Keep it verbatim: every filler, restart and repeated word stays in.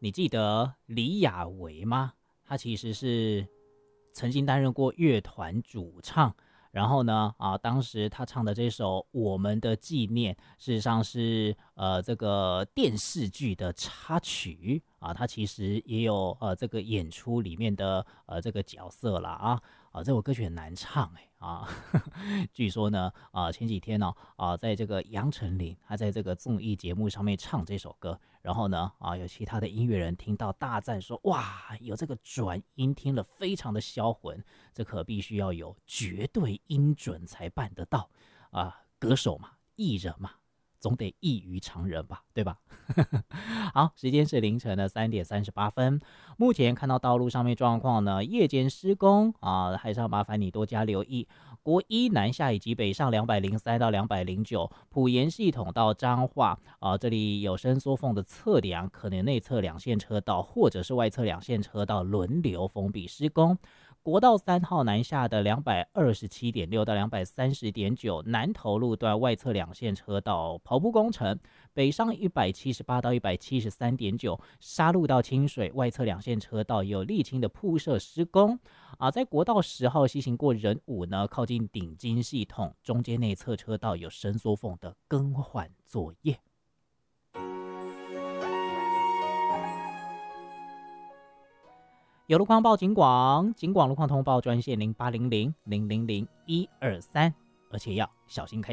你记得李亚维吗？他其实是曾经担任过乐团主唱，然后呢，啊，当时他唱的这首《我们的纪念》，事实上是呃这个电视剧的插曲啊，他其实也有呃这个演出里面的呃这个角色啦啊啊，这首歌曲很难唱哎啊，据说呢啊前几天呢啊在这个杨丞琳他在这个综艺节目上面唱这首歌，然后呢啊有其他的音乐人听到大赞说哇有这个转音听了非常的销魂，这可必须要有绝对音准才办得到啊！歌手嘛，艺人嘛，总得异于常人吧，对吧？好，时间是凌晨的三点三十八分。目前看到道路上面状况呢，夜间施工啊，还是要麻烦你多加留意。国一南下以及北上两百零三到两百零九，埔盐系统到彰化啊，这里有伸缩缝的测量，可能内侧两线车道或者是外侧两线车道轮流封闭施工。国道三号南下的两百二十七点六到两百三十点九，南投路段外侧两线车道跑步工程，北上一百七十八到一百七十三点九，沙鹿到清水外侧两线车道有沥青的铺设施工啊，在国道十号西行过仁武呢，靠近顶金系统中间内侧车道有伸缩缝的更换作业。有路况报警广，警广路况通报专线零八零零零零零一二三，而且要小心开。